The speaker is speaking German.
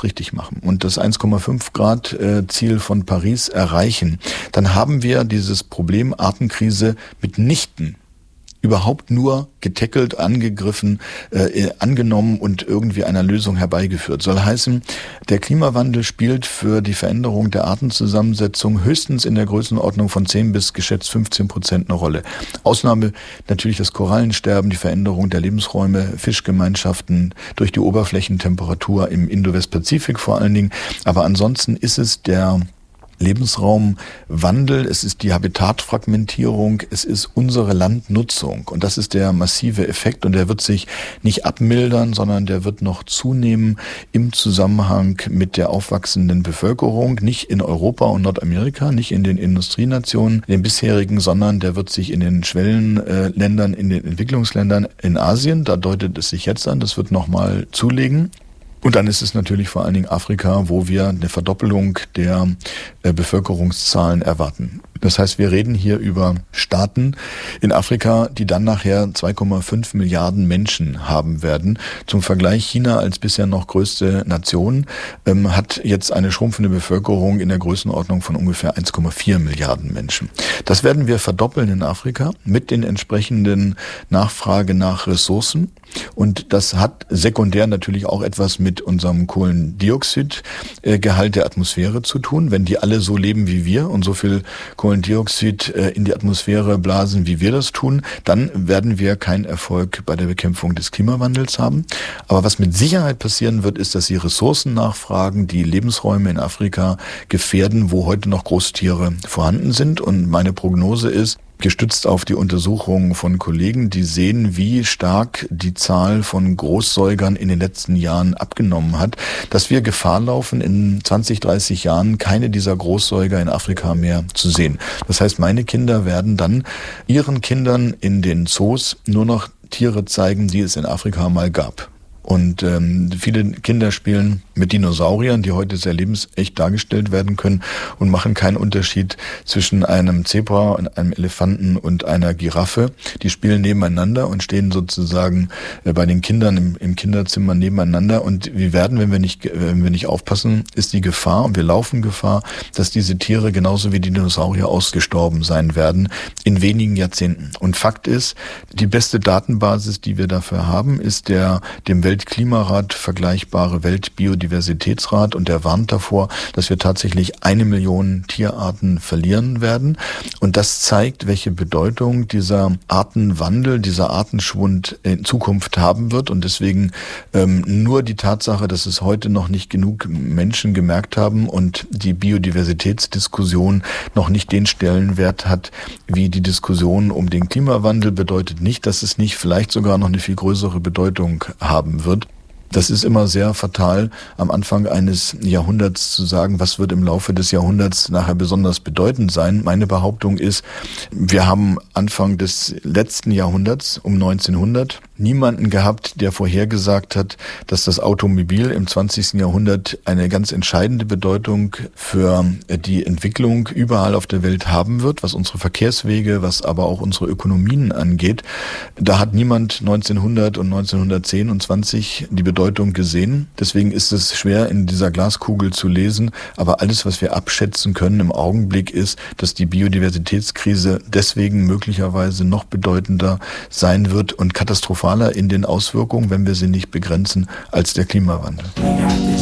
alles richtig machen und das 1,5 Grad Ziel von Paris erreichen, dann haben wir dieses Problem Artenkrise mitnichten überhaupt nur getackelt, angegriffen, angenommen und irgendwie einer Lösung herbeigeführt. Soll heißen, der Klimawandel spielt für die Veränderung der Artenzusammensetzung höchstens in der Größenordnung von 10 bis geschätzt 15% eine Rolle. Ausnahme natürlich das Korallensterben, die Veränderung der Lebensräume, Fischgemeinschaften durch die Oberflächentemperatur im Indo-West-Pazifik vor allen Dingen. Aber ansonsten ist es der Lebensraumwandel, es ist die Habitatfragmentierung, es ist unsere Landnutzung und das ist der massive Effekt und der wird sich nicht abmildern, sondern der wird noch zunehmen im Zusammenhang mit der aufwachsenden Bevölkerung, nicht in Europa und Nordamerika, nicht in den Industrienationen, den bisherigen, sondern der wird sich in den Schwellenländern, in den Entwicklungsländern in Asien, da deutet es sich jetzt an, das wird nochmal zulegen. Und dann ist es natürlich vor allen Dingen Afrika, wo wir eine Verdoppelung der Bevölkerungszahlen erwarten. Das heißt, wir reden hier über Staaten in Afrika, die dann nachher 2,5 Milliarden Menschen haben werden. Zum Vergleich, China als bisher noch größte Nation hat jetzt eine schrumpfende Bevölkerung in der Größenordnung von ungefähr 1,4 Milliarden Menschen. Das werden wir verdoppeln in Afrika mit den entsprechenden Nachfrage nach Ressourcen. Und das hat sekundär natürlich auch etwas mit unserem Kohlendioxidgehalt der Atmosphäre zu tun. Wenn die alle so leben wie wir und so viel Kohlendioxid in die Atmosphäre blasen, wie wir das tun, dann werden wir keinen Erfolg bei der Bekämpfung des Klimawandels haben. Aber was mit Sicherheit passieren wird, ist, dass die Ressourcen nachfragen, die Lebensräume in Afrika gefährden, wo heute noch Großtiere vorhanden sind. Und meine Prognose ist, gestützt auf die Untersuchungen von Kollegen, die sehen, wie stark die Zahl von Großsäugern in den letzten Jahren abgenommen hat, dass wir Gefahr laufen, in 20, 30 Jahren keine dieser Großsäuger in Afrika mehr zu sehen. Das heißt, meine Kinder werden dann ihren Kindern in den Zoos nur noch Tiere zeigen, die es in Afrika mal gab. Und viele Kinder spielen mit Dinosauriern, die heute sehr lebensecht dargestellt werden können und machen keinen Unterschied zwischen einem Zebra und einem Elefanten und einer Giraffe. Die spielen nebeneinander und stehen sozusagen bei den Kindern im Kinderzimmer nebeneinander. Und wir werden, wenn wir nicht aufpassen, ist die Gefahr, und wir laufen Gefahr, dass diese Tiere genauso wie die Dinosaurier ausgestorben sein werden in wenigen Jahrzehnten. Und Fakt ist, die beste Datenbasis, die wir dafür haben, ist dem Weltklimarat vergleichbare Weltbiodiversitätsrat und der warnt davor, dass wir tatsächlich 1 Million Tierarten verlieren werden. Und das zeigt, welche Bedeutung dieser Artenwandel, dieser Artenschwund in Zukunft haben wird. Und deswegen nur die Tatsache, dass es heute noch nicht genug Menschen gemerkt haben und die Biodiversitätsdiskussion noch nicht den Stellenwert hat, wie die Diskussion um den Klimawandel, bedeutet nicht, dass es nicht vielleicht sogar noch eine viel größere Bedeutung haben wird. Das ist immer sehr fatal, am Anfang eines Jahrhunderts zu sagen, was wird im Laufe des Jahrhunderts nachher besonders bedeutend sein. Meine Behauptung ist, wir haben Anfang des letzten Jahrhunderts, um 1900, niemanden gehabt, der vorhergesagt hat, dass das Automobil im 20. Jahrhundert eine ganz entscheidende Bedeutung für die Entwicklung überall auf der Welt haben wird, was unsere Verkehrswege, was aber auch unsere Ökonomien angeht. Da hat niemand 1900 und 1910 und 20 die Bedeutung gesehen. Deswegen ist es schwer, in dieser Glaskugel zu lesen. Aber alles, was wir abschätzen können im Augenblick, ist, dass die Biodiversitätskrise deswegen möglicherweise noch bedeutender sein wird und katastrophaler in den Auswirkungen, wenn wir sie nicht begrenzen, als der Klimawandel.